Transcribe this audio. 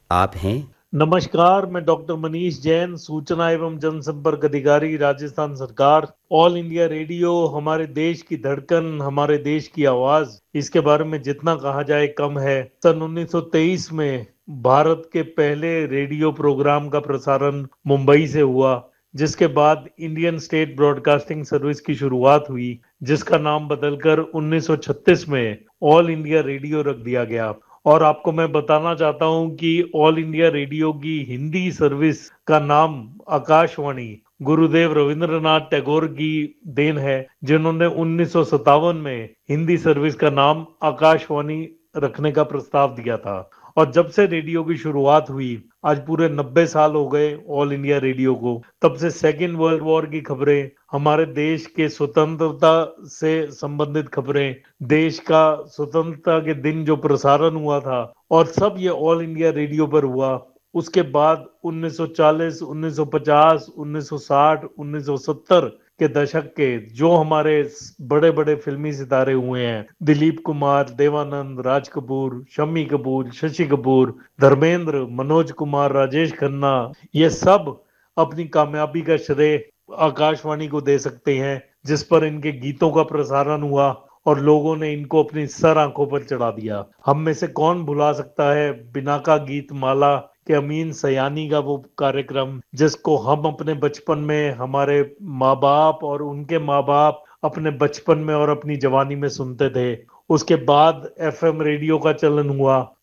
आप हैं? नमस्कार, मैं डॉक्टर मनीष जैन, सूचना एवं जनसंपर्क अधिकारी, राजस्थान सरकार। ऑल इंडिया रेडियो हमारे देश की धड़कन, हमारे देश की आवाज। इसके बारे में जितना कहा जाए कम है। सन 1923 में भारत के पहले रेडियो प्रोग्राम का प्रसारण मुंबई से हुआ, जिसके बाद इंडियन स्टेट ब्रॉडकास्टिंग सर्विस की शुरुआत हुई, जिसका नाम बदलकर 1936 में ऑल इंडिया रेडियो रख दिया गया। और आपको मैं बताना चाहता हूं कि ऑल इंडिया रेडियो की हिंदी सर्विस का नाम आकाशवाणी गुरुदेव रविंद्रनाथ टैगोर की देन है, जिन्होंने 1957 में हिंदी सर्विस का नाम आकाशवाणी रखने का प्रस्ताव दिया था। और जब से रेडियो की शुरुआत हुई, आज पूरे 90 साल हो गए ऑल इंडिया रेडियो को। तब से सेकेंड वर्ल्ड वॉर की खबरें, हमारे देश के स्वतंत्रता से संबंधित खबरें, देश का स्वतंत्रता के दिन जो प्रसारण हुआ था, और सब ये ऑल इंडिया रेडियो पर हुआ। उसके बाद 1940, 1950, 1960, 1970 के दशक के जो हमारे बड़े बड़े फिल्मी सितारे हुए हैं, दिलीप कुमार, देवानंद, राज कपूर, शम्मी कपूर, शशि कपूर, धर्मेंद्र, मनोज कुमार, राजेश खन्ना, ये सब अपनी कामयाबी का श्रेय आकाशवाणी को दे सकते हैं, जिस पर इनके गीतों का प्रसारण हुआ और लोगों ने इनको अपनी सर आंखों पर चढ़ा दिया। हम में से कौन भुला सकता है बिनाका गीत माला के अमीन सयानी का वो कार्यक्रम, जिसको हम अपने बचपन में, हमारे माँ बाप और उनके माँ बाप अपने बचपन में और अपनी जवानी में सुनते थे। उसके बाद एफएम रेडियो का चलन हुआ,